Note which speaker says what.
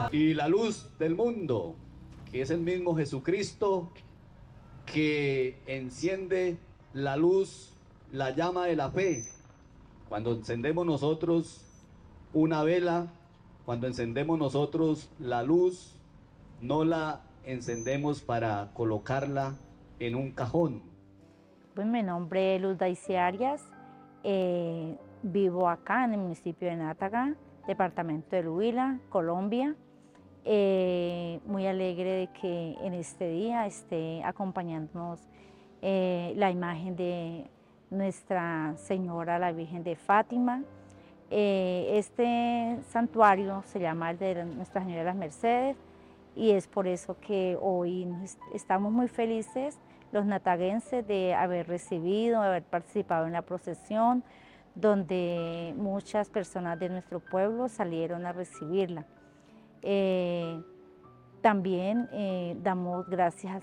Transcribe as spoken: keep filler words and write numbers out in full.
Speaker 1: Y la luz del mundo, que es el mismo Jesucristo que enciende la luz, la llama de la fe. Cuando encendemos nosotros una vela, cuando encendemos nosotros la luz, no la encendemos para colocarla en un cajón.
Speaker 2: Pues mi nombre es Luz Daisy Arias, eh, vivo acá en el municipio de Nátaga, departamento del Huila, Colombia. Eh, muy alegre de que en este día esté acompañándonos eh, la imagen de Nuestra Señora, la Virgen de Fátima. Eh, este santuario se llama el de Nuestra Señora de las Mercedes y es por eso que hoy estamos muy felices los nataguenses de haber recibido, de haber participado en la procesión, donde muchas personas de nuestro pueblo salieron a recibirla. Eh, también eh, damos gracias al